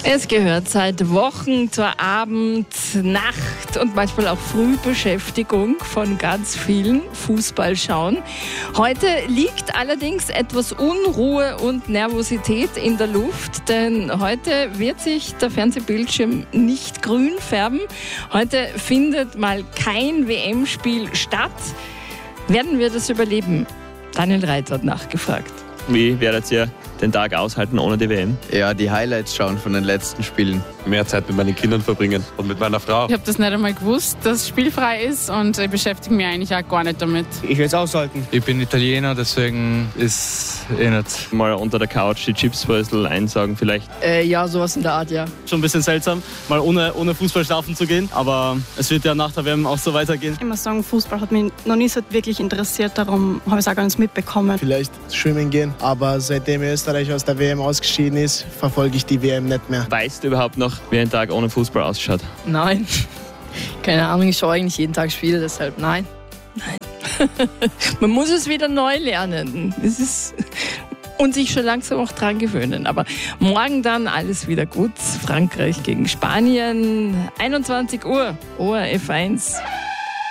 Es gehört seit Wochen zur Abend-, Nacht- und manchmal auch Frühbeschäftigung von ganz vielen Fußball schauen. Heute liegt allerdings etwas Unruhe und Nervosität in der Luft, denn heute wird sich der Fernsehbildschirm nicht grün färben. Heute findet mal kein WM-Spiel statt. Werden wir das überleben? Daniel Reit hat nachgefragt. Wie werdet ihr den Tag aushalten ohne die WM? Ja, die Highlights schauen von den letzten Spielen. Mehr Zeit mit meinen Kindern verbringen und mit meiner Frau. Ich habe das nicht einmal gewusst, dass es spielfrei ist und ich beschäftige mich eigentlich auch gar nicht damit. Ich will es aushalten. Ich bin Italiener, deswegen ist nicht. Mal unter der Couch die Chipsbrösel einsaugen vielleicht. Ja, sowas in der Art, ja. Schon ein bisschen seltsam, mal ohne Fußball schlafen zu gehen, aber es wird ja nach der WM auch so weitergehen. Ich muss sagen, Fußball hat mich noch nie so wirklich interessiert, darum habe ich es auch gar nicht mitbekommen. Vielleicht schwimmen gehen, aber seitdem Österreich aus der WM ausgeschieden ist, verfolge ich die WM nicht mehr. Weißt du überhaupt noch, wie ein Tag ohne Fußball ausschaut? Nein. Keine Ahnung, ich schaue eigentlich jeden Tag Spiele, deshalb nein. Man muss es wieder neu lernen. Und sich schon langsam auch dran gewöhnen. Aber morgen dann alles wieder gut. Frankreich gegen Spanien, 21 Uhr, ORF 1.